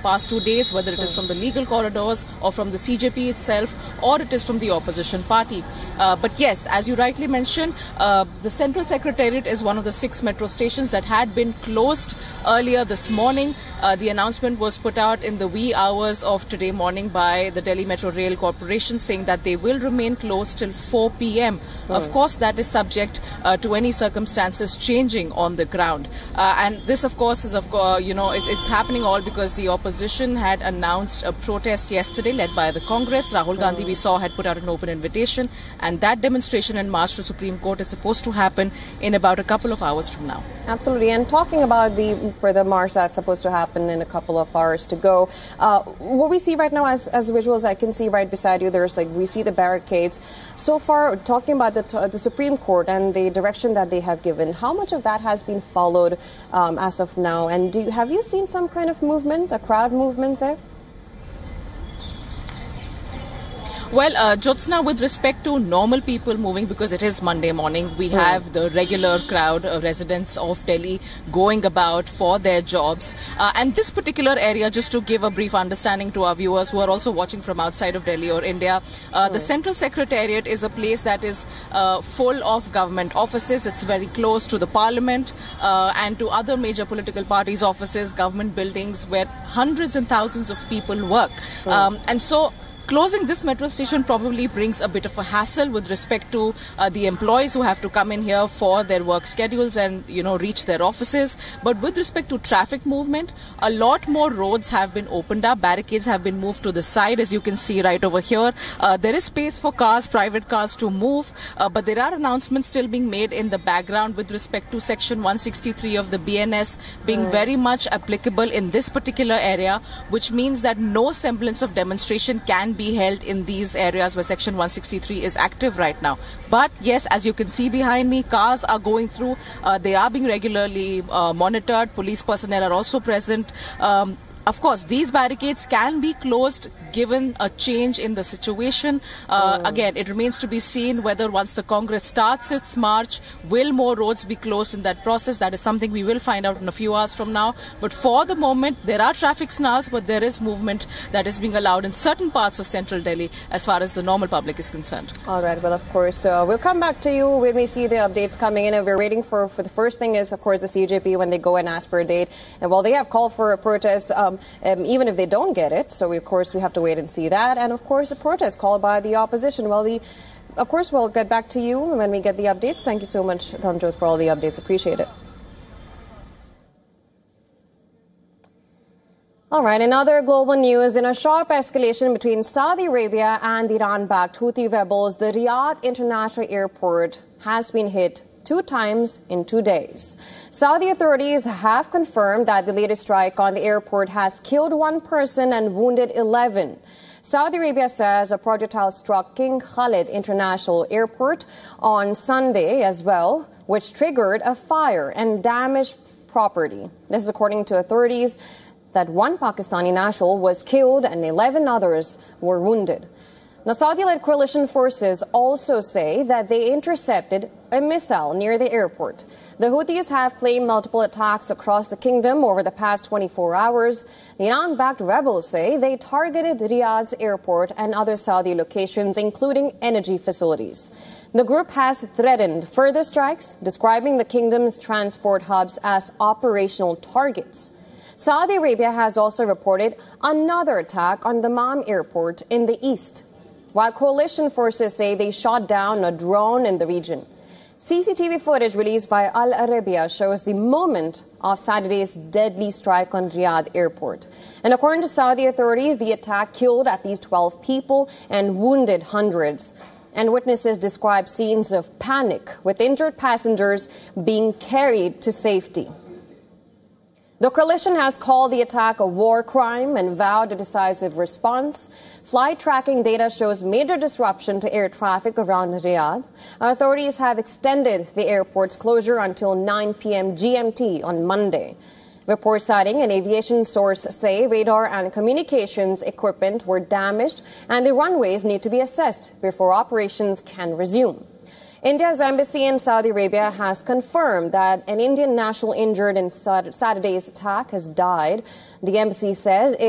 past 2 days, whether it is from the legal corridors or from the CJP itself, or it is from the opposition party. But yes, as you rightly mentioned, the Central Secretariat is one of the 6 metro stations that had been closed earlier this morning. The announcement was put out in the wee hours of today morning by the Delhi Metro Rail Corporation, saying that they will remain closed till 4 p.m. Of course, that is subject to any circumstances changing on the ground. And this, of course, is, it's happening all because the opposition had announced a protest yesterday led by the Congress. Rahul Gandhi, we saw, had put out an open invitation, and that demonstration and march to Supreme Court is supposed to happen in about a couple of hours from now. Absolutely. And talking about the march that's supposed to happen in a couple of hours to go, what we see right now as visuals, I can see right beside you, we see the barricades. So far, talking about the Supreme Court and the direction that they have given, how much of that has been followed as of now? And have you seen some kind of movement, a crowd movement there? Well, Jyotsna, with respect to normal people moving, because it is Monday morning, we have the regular crowd, residents of Delhi going about for their jobs. And this particular area, just to give a brief understanding to our viewers who are also watching from outside of Delhi or India, the Central Secretariat is a place that is full of government offices. It's very close to the Parliament and to other major political parties' offices, government buildings where hundreds and thousands of people work. And so closing this metro station probably brings a bit of a hassle with respect to the employees who have to come in here for their work schedules and, reach their offices. But with respect to traffic movement, a lot more roads have been opened up. Barricades have been moved to the side, as you can see right over here. There is space for cars, private cars to move, but there are announcements still being made in the background with respect to Section 163 of the BNS being very much applicable in this particular area, which means that no semblance of demonstration can be held in these areas where Section 163 is active right now. But yes, as you can see behind me, cars are going through. They are being regularly monitored. Police personnel are also present. Of course, these barricades can be closed given a change in the situation. Again, it remains to be seen whether once the Congress starts its march, will more roads be closed in that process. That is something we will find out in a few hours from now. But for the moment, there are traffic snarls, but there is movement that is being allowed in certain parts of central Delhi as far as the normal public is concerned. All right. Well, of course, we'll come back to you when we see the updates coming in. And we're waiting for the first thing is, of course, the CJP when they go and ask for a date. And while they have called for a protest, even if they don't get it, so of course we have to wait and see that. And of course a protest called by the opposition. Well, of course we'll get back to you when we get the updates. Thank you so much, Dhanjot, for all the updates. Appreciate it. All right, in other global news, in a sharp escalation between Saudi Arabia and Iran-backed Houthi rebels, the Riyadh International Airport has been hit 2 times in 2 days. Saudi authorities have confirmed that the latest strike on the airport has killed 1 person and wounded 11. Saudi Arabia says a projectile struck King Khalid International Airport on Sunday as well, which triggered a fire and damaged property. This is according to authorities that 1 Pakistani national was killed and 11 others were wounded. Now, Saudi-led coalition forces also say that they intercepted a missile near the airport. The Houthis have claimed multiple attacks across the kingdom over the past 24 hours. The Iran-backed rebels say they targeted Riyadh's airport and other Saudi locations, including energy facilities. The group has threatened further strikes, describing the kingdom's transport hubs as operational targets. Saudi Arabia has also reported another attack on the Dammam airport in the east, while coalition forces say they shot down a drone in the region. CCTV footage released by Al Arabiya shows the moment of Saturday's deadly strike on Riyadh airport. And according to Saudi authorities, the attack killed at least 12 people and wounded hundreds. And witnesses describe scenes of panic, with injured passengers being carried to safety. The coalition has called the attack a war crime and vowed a decisive response. Flight tracking data shows major disruption to air traffic around Riyadh. Authorities have extended the airport's closure until 9 p.m. GMT on Monday. Reports citing an aviation source say radar and communications equipment were damaged and the runways need to be assessed before operations can resume. India's embassy in Saudi Arabia has confirmed that an Indian national injured in Saturday's attack has died. The embassy says